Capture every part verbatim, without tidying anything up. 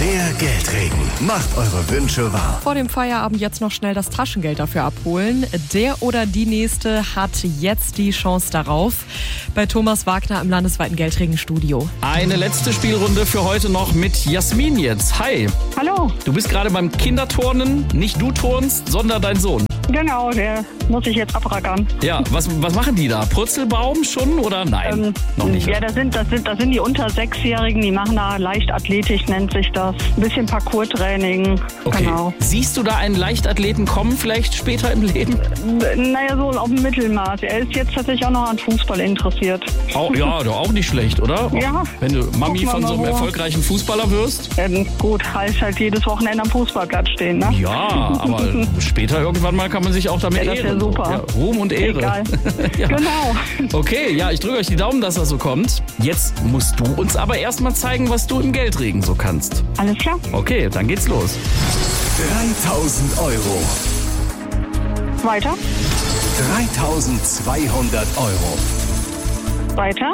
Der Geldregen macht eure Wünsche wahr. Vor dem Feierabend jetzt noch schnell das Taschengeld dafür abholen. Der oder die Nächste hat jetzt die Chance darauf. Bei Thomas Wagner im landesweiten Geldregenstudio. Eine letzte Spielrunde für heute noch mit Jasmin jetzt. Hi. Hallo. Du bist gerade beim Kinderturnen. Nicht du turnst, sondern dein Sohn. Genau, der muss ich jetzt abrackern. Ja, was, was machen die da? Purzelbaum schon oder nein? Ähm, noch nicht. Ja, das sind, das, sind, das sind die unter Sechsjährigen, die machen da Leichtathletik, nennt sich das. Ein bisschen Parkour-Training. Okay. Genau. Siehst du da einen Leichtathleten kommen vielleicht später im Leben? Naja, so auf dem Mittelmaß. Er ist jetzt tatsächlich auch noch an Fußball interessiert. Auch, ja, doch auch nicht schlecht, oder? Ja. Wenn du Mami Gucken wir von so einem mal, wo. erfolgreichen Fußballer wirst? Ähm, gut, heißt halt jedes Wochenende am Fußballplatz stehen, ne? Ja, aber später irgendwann mal kann man sich auch damit Ja, das wär ehren. super. Ja, Ruhm und Ehre. Egal. Ja. Genau. Okay, ja, ich drücke euch die Daumen, dass das so kommt. Jetzt musst du uns aber erstmal zeigen, was du im Geldregen so kannst. Alles klar. Okay, dann geht's los. dreitausend Euro. Weiter. dreitausendzweihundert Euro. Weiter.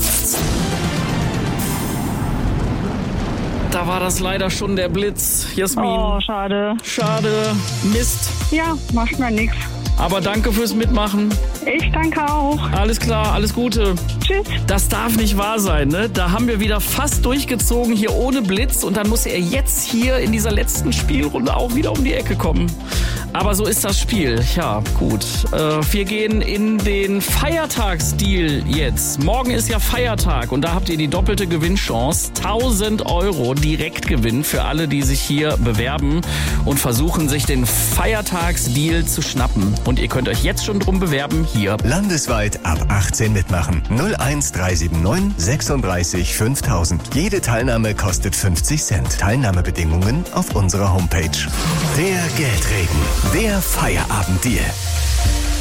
Da war das leider schon der Blitz. Jasmin, Oh, schade. schade, Mist. Ja, macht mir nichts. Aber danke fürs Mitmachen. Ich danke auch. Alles klar, alles Gute. Tschüss. Das darf nicht wahr sein, ne? Da haben wir wieder fast durchgezogen hier ohne Blitz und dann muss er jetzt hier in dieser letzten Spielrunde auch wieder um die Ecke kommen. Aber so ist das Spiel. Ja, gut. Äh, wir gehen in den Feiertagsdeal jetzt. Morgen ist ja Feiertag und da habt ihr die doppelte Gewinnchance. tausend Euro Direktgewinn für alle, die sich hier bewerben und versuchen, sich den Feiertagsdeal zu schnappen. Und ihr könnt euch jetzt schon drum bewerben hier. Landesweit ab achtzehn mitmachen. null eins drei sieben neun sechsunddreißig fünftausend. Jede Teilnahme kostet fünfzig Cent. Teilnahmebedingungen auf unserer Homepage. Der Geldregen. Der Feierabenddeal.